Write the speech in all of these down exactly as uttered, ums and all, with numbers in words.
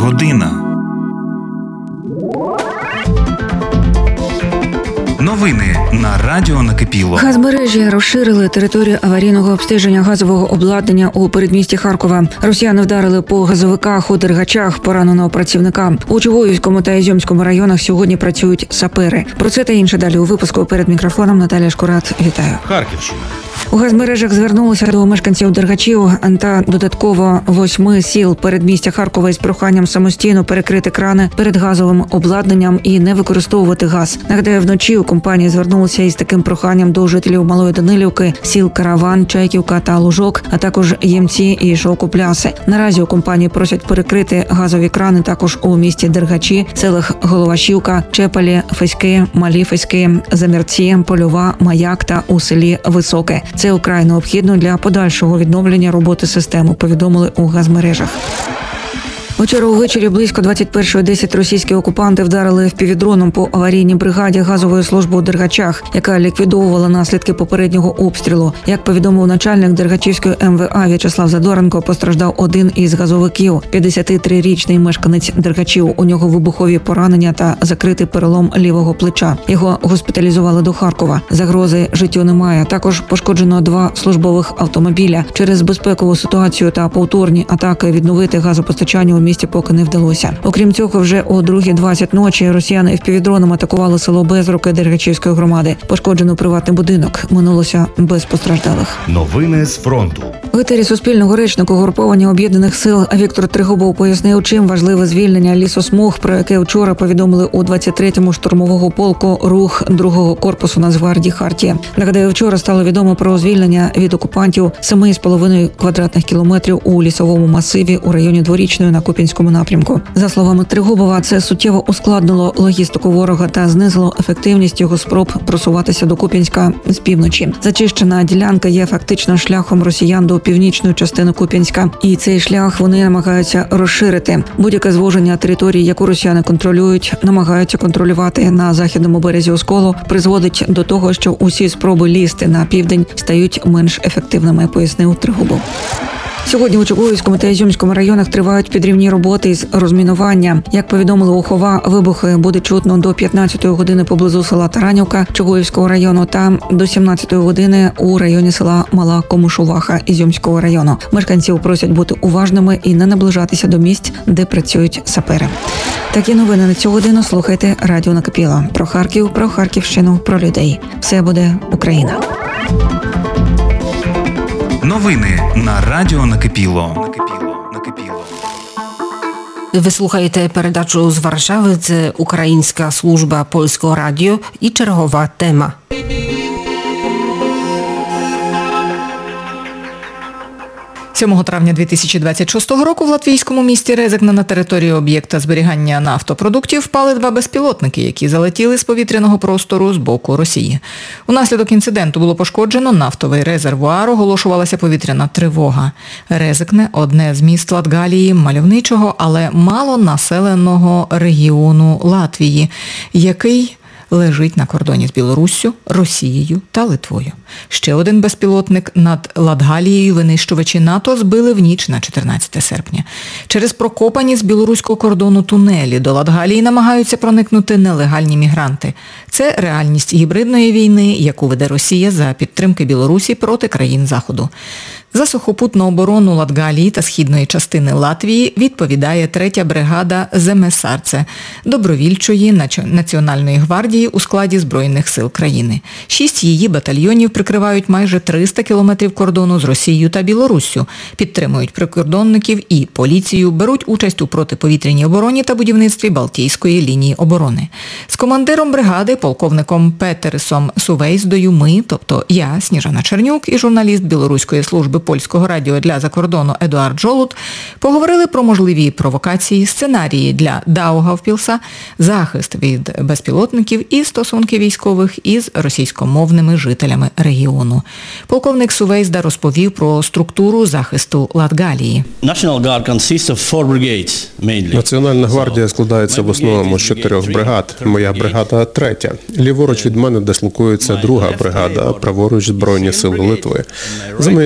година. Новини на радіо Накипіло. Газмережі розширили територію аварійного обстеження газового обладнання у передмісті Харкова. Росіяни вдарили по газовиках у Дергачах пораненого працівника. У Чугуївському та Ізюмському районах сьогодні працюють сапери. Про це та інше далі у випуску. Перед мікрофоном Наталія Шкурат. Вітаю. Харківщина. У газмережах звернулися до мешканців Дергачів та додатково восьми сіл передмістя Харкова із проханням самостійно перекрити крани перед газовим обладнанням і не використовувати газ. Нагадаю, вночі у компанії звернулися із таким проханням до жителів Малої Данилівки, сіл Караван, Чайківка та Лужок, а також Ємці і Шовкопляси. Наразі у компанії просять перекрити газові крани також у місті Дергачі, селах Головашівка, Чепалі, Феськи, Малі Феськи, Замірці, Польова, Маяк та у селі Високе. Це вкрай необхідно для подальшого відновлення роботи системи, повідомили у газмережах. Вчора увечері близько двадцять першої десять російські окупанти вдарили впівдроном по аварійній бригаді газової служби у Дергачах, яка ліквідовувала наслідки попереднього обстрілу. Як повідомив начальник Дергачівської ем ве а В'ячеслав Задоренко, постраждав один із газовиків – п'ятдесятитрирічний мешканець Дергачів. У нього вибухові поранення та закритий перелом лівого плеча. Його госпіталізували до Харкова. Загрози життю немає. Також пошкоджено два службових автомобіля. Через безпекову ситуацію та повторні атаки відновити газопостачання у місті поки не вдалося. Окрім цього, вже о другій двадцять ночі росіяни впівдроном атакували село Безруки Дергачівської громади. Пошкоджено приватний будинок. Минулося без постраждалих. Новини з фронту. В етері Суспільного речник угруповання Об'єднаних сил Віктор Тригубов пояснив, чим важливе звільнення лісосмуг, про яке вчора повідомили у двадцять третьому штурмового полку рух другого корпусу Нацгвардії «Хартія». Нагадаю, вчора стало відомо про звільнення від окупантів семи з половиною квадратних кілометрів у лісовому масиві у районі Дворічної на Куп'янському напрямку. За словами Тригубова, це суттєво ускладнило логістику ворога та знизило ефективність його спроб просуватися до Куп'янська з півночі. Зачищена ділянка є фактично шляхом росіян до північної частини Куп'янська, і цей шлях вони намагаються розширити. Будь-яке звуження території, яку росіяни контролюють, намагаються контролювати на західному березі Осколу, призводить до того, що усі спроби лізти на південь стають менш ефективними, пояснив Тригубов. Сьогодні у Чугуївському та Ізюмському районах тривають підрівні роботи із розмінування. Як повідомили у Хова, вибухи буде чутно до п'ятнадцятої години поблизу села Таранівка Чугуївського району та до сімнадцятої години у районі села Мала Комушуваха Ізюмського району. Мешканців просять бути уважними і не наближатися до місць, де працюють сапери. Такі новини на цю годину слухайте радіо Накипіло. Про Харків, про Харківщину, про людей. Все буде Україна. Новини на радіо Накипіло. Накипіло. Накипіло. Ви слухаєте передачу з Варшави. Це Українська служба Польського радіо і чергова тема. сьомого травня дві тисячі двадцять шостого року в латвійському місті Резекне на території об'єкта зберігання нафтопродуктів впали два безпілотники, які залетіли з повітряного простору з боку Росії. Унаслідок інциденту було пошкоджено нафтовий резервуар, оголошувалася повітряна тривога. Резекне – одне з міст Латгалії, мальовничого, але малонаселеного регіону Латвії, який лежить на кордоні з Білоруссю, Росією та Литвою. Ще один безпілотник над Латгалією винищувачі НАТО збили в ніч на чотирнадцяте серпня. Через прокопані з білоруського кордону тунелі до Латгалії намагаються проникнути нелегальні мігранти. Це реальність гібридної війни, яку веде Росія за підтримки Білорусі проти країн Заходу. За сухопутну оборону Латгалії та східної частини Латвії відповідає третя бригада Земесарце добровільчої національної гвардії у складі Збройних сил країни. Шість її батальйонів прикривають майже триста кілометрів кордону з Росією та Білоруссю, підтримують прикордонників і поліцію, беруть участь у протиповітряній обороні та будівництві Балтійської лінії оборони. З командиром бригади, полковником Петерсом Сувейздою ми, тобто я, Сніжана Чернюк, і журналіст Білоруської служби Польського радіо для закордону Едуард Жолуд поговорили про можливі провокації, сценарії для Даугавпілса, захист від безпілотників і стосунки військових із російськомовними жителями регіону. Полковник Сувейзда розповів про структуру захисту Латгалії. Національна гвардія складається в основному з чотирьох бригад. Моя бригада третя. Ліворуч від мене дислокується друга бригада, праворуч Збройні сили Литви. За моєю спиною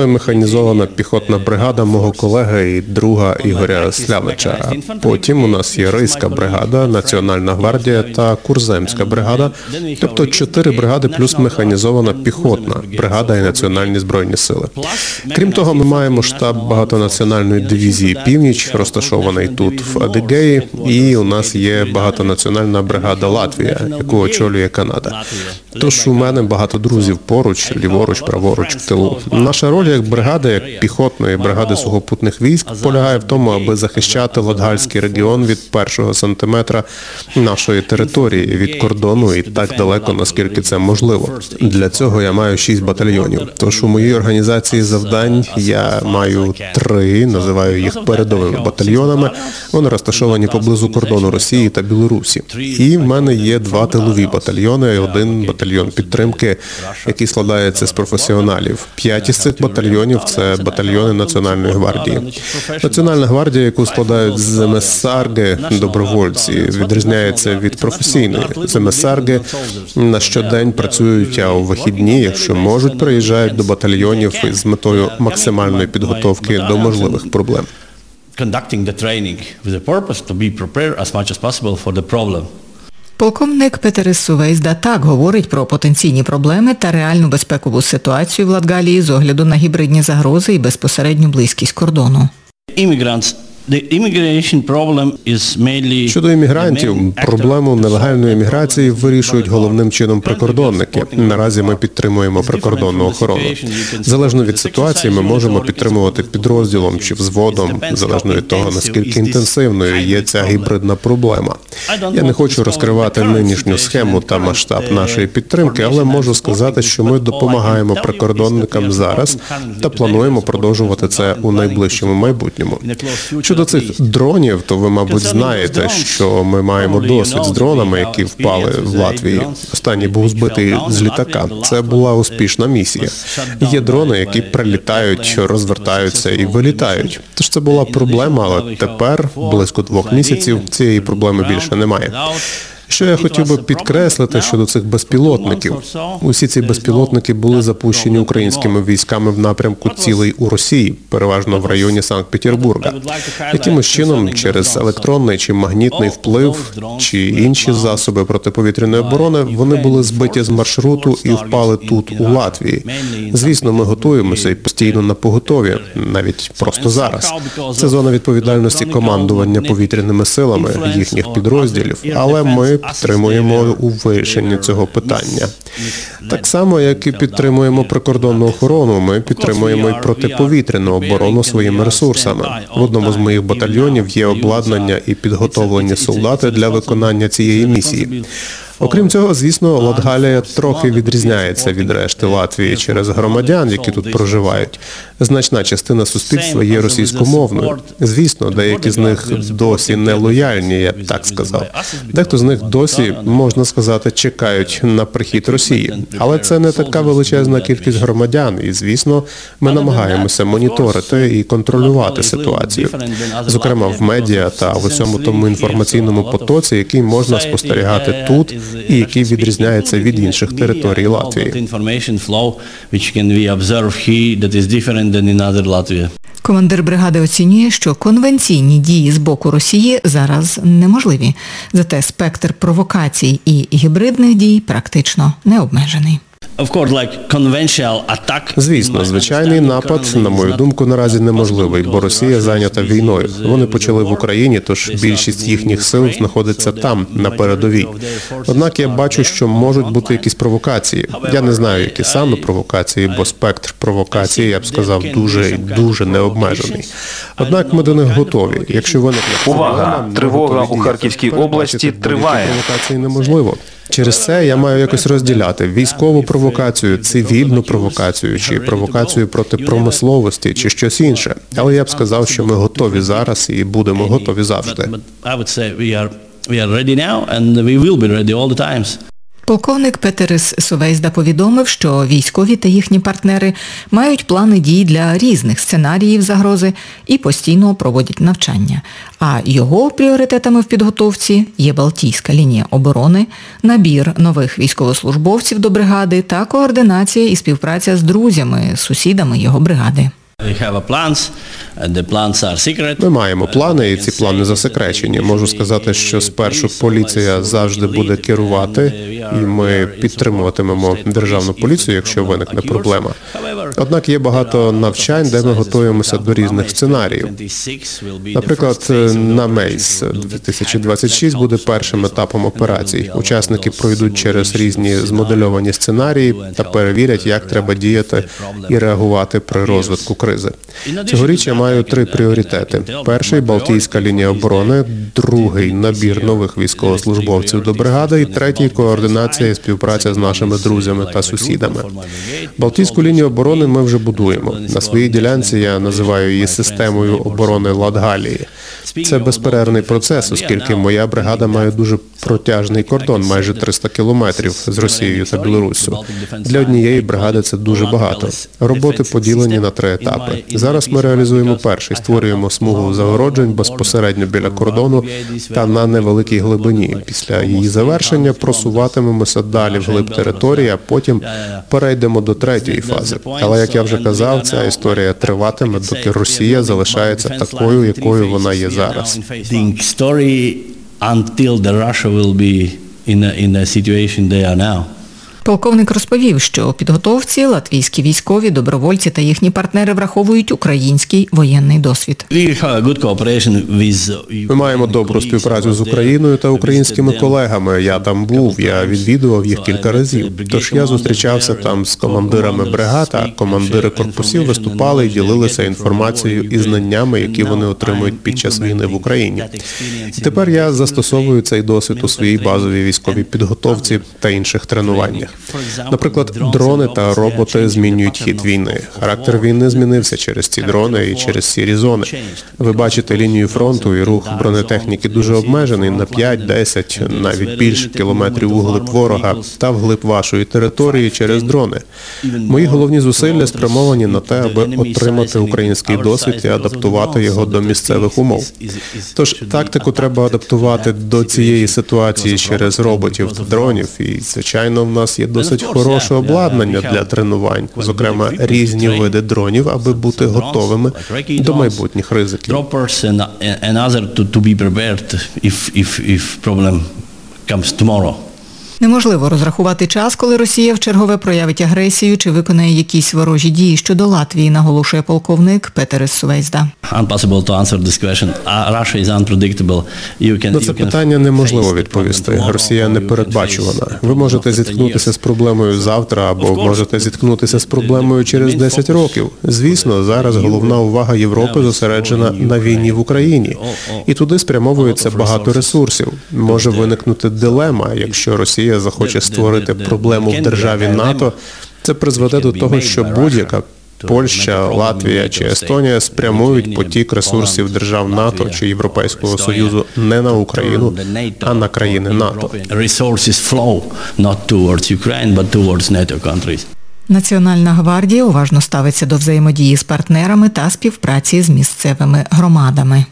механізована піхотна бригада мого колеги і друга Ігоря Слявича. Потім у нас є Ризька бригада, Національна гвардія та Курземська бригада, тобто чотири бригади плюс механізована піхотна бригада і Національні збройні сили. Крім того, ми маємо штаб багатонаціональної дивізії «Північ», розташований тут, в Адигеї, і у нас є багатонаціональна бригада «Латвія», яку очолює Канада. Тож у мене багато друзів поруч, ліворуч, праворуч, в тилу. Наша роль як бригади, як піхотної бригади сухопутних військ полягає в тому, аби захищати Латгальський регіон від першого сантиметра нашої території, від кордону і так далеко, наскільки це можливо. Для цього я маю шість батальйонів. Тож у моїй організації завдань я маю три, називаю їх передовими батальйонами. Вони розташовані поблизу кордону Росії та Білорусі. І в мене є два тилові батальйони і один батальйон підтримки, який складається з професіоналів. П'ять із цих батальйонів – це батальйони Національної гвардії. Національна гвардія, яку складають земесарги, добровольці, відрізняється від професійної. Земесарги на щодень працюють, а у вихідні, якщо можуть, приїжджають до батальйонів із метою максимальної підготовки до можливих проблем. Conducting the training with the purpose to be prepared as much as possible for the problem. Полковник Петерис Сувейзда так говорить про потенційні проблеми та реальну безпекову ситуацію в Латгалії з огляду на гібридні загрози і безпосередню близькість кордону. Immigrants. The immigration problem is mainly... Щодо іммігрантів, проблему нелегальної міграції вирішують головним чином прикордонники. Наразі ми підтримуємо прикордонну охорону. Залежно від ситуації, ми можемо підтримувати підрозділом чи взводом, залежно від того, наскільки інтенсивною є ця гібридна проблема. Я не хочу розкривати нинішню схему та масштаб нашої підтримки, але можу сказати, що ми допомагаємо прикордонникам зараз та плануємо продовжувати це у найближчому майбутньому. Щодо цих дронів, то ви, мабуть, знаєте, що ми маємо досвід з дронами, які впали в Латвії. Останній був збитий з літака. Це була успішна місія. Є дрони, які прилітають, розвертаються і вилітають. Тож це була проблема, але тепер, близько двох місяців, цієї проблеми більше немає. Що я хотів би підкреслити щодо цих безпілотників. Усі ці безпілотники були запущені українськими військами в напрямку цілей у Росії, переважно в районі Санкт-Петербурга. Якимось чином, через електронний чи магнітний вплив, чи інші засоби протиповітряної оборони, вони були збиті з маршруту і впали тут, у Латвії. Звісно, ми готуємося і постійно на поготові, навіть просто зараз. Це зона відповідальності командування повітряними силами, їхніх підрозділів, але ми підтримуємо у вирішенні цього питання. Так само, як і підтримуємо прикордонну охорону, ми підтримуємо і протиповітряну оборону своїми ресурсами. В одному з моїх батальйонів є обладнання і підготовлені солдати для виконання цієї місії. Окрім цього, звісно, Латгалія трохи відрізняється від решти Латвії через громадян, які тут проживають. Значна частина суспільства є російськомовною. Звісно, деякі з них досі нелояльні, я б так сказав. Дехто з них досі, можна сказати, чекають на прихід Росії. Але це не така величезна кількість громадян, і, звісно, ми намагаємося моніторити і контролювати ситуацію. Зокрема, в медіа та в усьому тому інформаційному потоці, який можна спостерігати тут, і який відрізняється від інших територій Латвії. Командир бригади оцінює, що конвенційні дії з боку Росії зараз неможливі. Зате спектр провокацій і гібридних дій практично не обмежений. Звісно, звичайний напад, на мою думку, наразі неможливий, бо Росія зайнята війною. Вони почали в Україні, тож більшість їхніх сил знаходиться там, на передовій. Однак я бачу, що можуть бути якісь провокації. Я не знаю, які саме провокації, бо спектр провокацій, я б сказав, дуже і дуже необмежений. Однак ми до них готові. Якщо виникне Увага! Тривога у Харківській області триває. Провокації неможливо. Через це я маю якось розділяти військову провокацію, цивільну провокацію, чи провокацію проти промисловості, чи щось інше. Але я б сказав, що ми готові зараз і будемо готові завжди. Полковник Петерис Сувейзда повідомив, що військові та їхні партнери мають плани дій для різних сценаріїв загрози і постійно проводять навчання. А його пріоритетами в підготовці є Балтійська лінія оборони, набір нових військовослужбовців до бригади та координація і співпраця з друзями, сусідами його бригади. Ми маємо плани, і ці плани засекречені. Можу сказати, що спершу поліція завжди буде керувати, і ми підтримуватимемо державну поліцію, якщо виникне проблема. Однак є багато навчань, де ми готуємося до різних сценаріїв. Наприклад, на Мейс дві тисячі двадцять шість буде першим етапом операцій. Учасники пройдуть через різні змодельовані сценарії та перевірять, як треба діяти і реагувати при розвитку кризи. Цьогоріч я маю три пріоритети. Перший – Балтійська лінія оборони, другий – набір нових військовослужбовців до бригади і третій – координація і співпраця з нашими друзями та сусідами. Балтійську лінію оборони ми вже будуємо. На своїй ділянці я називаю її системою оборони Латгалії. Це безперервний процес, оскільки моя бригада має дуже протяжний кордон, майже триста кілометрів з Росією та Білоруссю. Для однієї бригади це дуже багато. Роботи поділені на три етапи. Зараз ми реалізуємо перший, створюємо смугу загороджень безпосередньо біля кордону та на невеликій глибині. Після її завершення просуватимемося далі вглиб території, а потім перейдемо до третьої фази. Але, як я вже казав, ця історія триватиме, доки Росія залишається такою, якою вона є зараз. Полковник розповів, що у підготовці латвійські військові, добровольці та їхні партнери враховують український воєнний досвід. Ми маємо добру співпрацю з Україною та українськими колегами. Я там був, я відвідував їх кілька разів. Тож я зустрічався там з командирами бригад, а командири корпусів виступали і ділилися інформацією і знаннями, які вони отримують під час війни в Україні. І тепер я застосовую цей досвід у своїй базовій військовій підготовці та інших тренуваннях. Наприклад, дрони та роботи змінюють хід війни. Характер війни змінився через ці дрони і через сірі зони. Ви бачите лінію фронту, і рух бронетехніки дуже обмежений на п'ять-десять, навіть більше кілометрів углиб ворога та вглиб вашої території через дрони. Мої головні зусилля спрямовані на те, аби отримати український досвід і адаптувати його до місцевих умов. Тож тактику треба адаптувати до цієї ситуації через роботів та дронів, і, звичайно, в нас є досить хороше обладнання для тренувань, зокрема різні види дронів, аби бути готовими до майбутніх ризиків. Неможливо розрахувати час, коли Росія вчергове проявить агресію чи виконає якісь ворожі дії щодо Латвії, наголошує полковник Петерис Сувейзда. На це питання неможливо відповісти. Росія непередбачувана. Ви можете зіткнутися з проблемою завтра або можете зіткнутися з проблемою через десять років. Звісно, зараз головна увага Європи зосереджена на війні в Україні. І туди спрямовується багато ресурсів. Може виникнути дилема, якщо Росія захоче створити проблему в державі НАТО, це призведе до того, що будь-яка Польща, Латвія чи Естонія спрямують потік ресурсів держав НАТО чи Європейського Союзу не на Україну, а на країни НАТО. Національна гвардія уважно ставиться до взаємодії з партнерами та співпраці з місцевими громадами.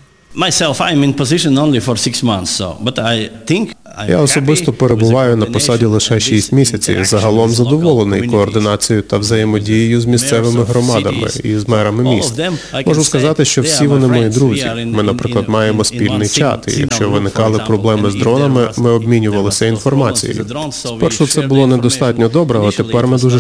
Я особисто перебуваю на посаді лише шість місяців. Загалом задоволений координацією та взаємодією з місцевими громадами і з мерами міст. Можу сказати, що всі вони мої друзі. Ми, наприклад, маємо спільний чат, і якщо виникали проблеми з дронами, ми обмінювалися інформацією. Спершу це було недостатньо добре, а тепер ми дуже